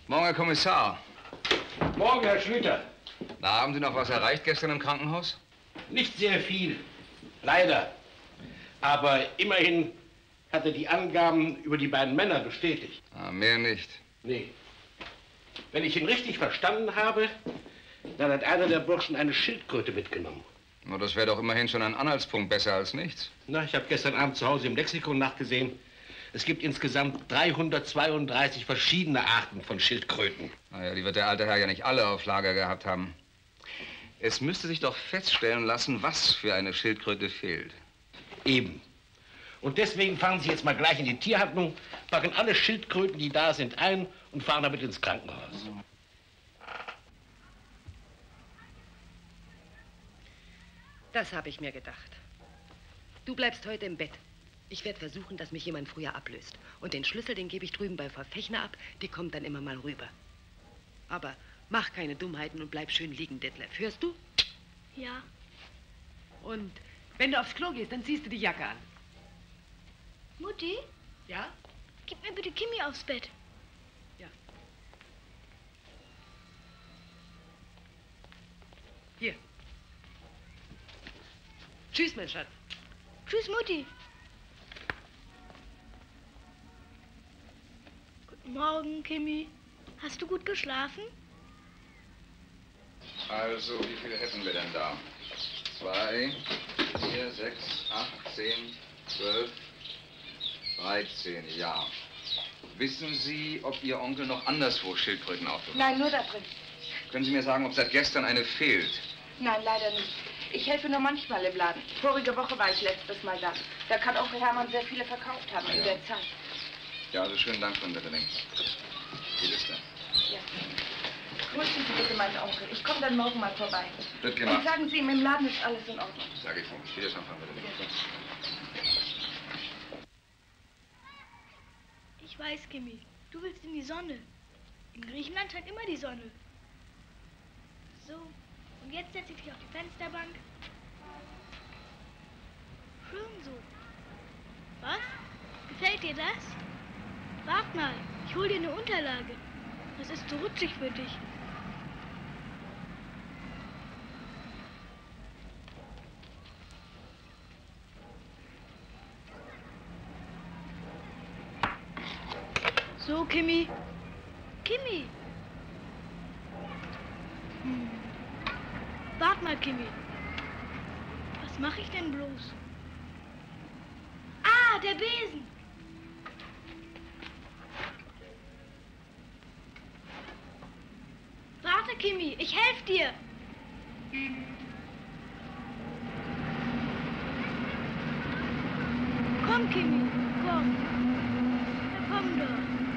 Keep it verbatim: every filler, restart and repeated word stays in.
Morgen, Herr Kommissar. Morgen, Herr Schlüter. Na, haben Sie noch was erreicht gestern im Krankenhaus? Nicht sehr viel. Leider. Aber immerhin hat er die Angaben über die beiden Männer bestätigt. Ah, mehr nicht. Nee. Wenn ich ihn richtig verstanden habe, dann hat einer der Burschen eine Schildkröte mitgenommen. Na, das wäre doch immerhin schon ein Anhaltspunkt, besser als nichts. Na, ich habe gestern Abend zu Hause im Lexikon nachgesehen. Es gibt insgesamt dreihundertzweiunddreißig verschiedene Arten von Schildkröten. Naja, die wird der alte Herr ja nicht alle auf Lager gehabt haben. Es müsste sich doch feststellen lassen, was für eine Schildkröte fehlt. Eben. Und deswegen fahren Sie jetzt mal gleich in die Tierhandlung, packen alle Schildkröten, die da sind, ein und fahren damit ins Krankenhaus. Das habe ich mir gedacht. Du bleibst heute im Bett. Ich werde versuchen, dass mich jemand früher ablöst. Und den Schlüssel, den gebe ich drüben bei Frau Fechner ab. Die kommt dann immer mal rüber. Aber mach keine Dummheiten und bleib schön liegen, Detlef. Hörst du? Ja. Und wenn du aufs Klo gehst, dann ziehst du die Jacke an. Mutti? Ja? Gib mir bitte Kimi aufs Bett. Ja. Hier. Tschüss, mein Schatz. Tschüss, Mutti. Guten Morgen, Kimi. Hast du gut geschlafen? Also, wie viele hätten wir denn da? Zwei, vier, sechs, acht, zehn, zwölf, dreizehn, ja. Wissen Sie, ob Ihr Onkel noch anderswo Schildkröten aufbewahrt? Nein, nur da drin. Können Sie mir sagen, ob seit gestern eine fehlt? Nein, leider nicht. Ich helfe nur manchmal im Laden. Vorige Woche war ich letztes Mal da. Da kann Onkel Hermann sehr viele verkauft haben Ah, in ja. der Zeit. Ja, also schönen Dank, Frau Wetterling. Wie ist denn? Ja. Grüßen Sie bitte meinen Onkel. Ich komme dann morgen mal vorbei. Wird gemacht. Und sagen Sie ihm, im Laden ist alles in Ordnung. Sag ich ihm. Wiedersehen, Frau Wetterling. Ich weiß, Kimi. Du willst in die Sonne. In Griechenland scheint immer die Sonne. So, und jetzt setze ich dich auf die Fensterbank. Schön so. Was? Gefällt dir das? Wart mal, ich hol dir eine Unterlage. Das ist zu rutschig für dich. So, Kimi. Kimi. Hm. Wart mal, Kimi. Was mache ich denn bloß? Ah, der Besen. Warte, Kimi, ich helfe dir. Komm, Kimi, komm. Na, komm doch.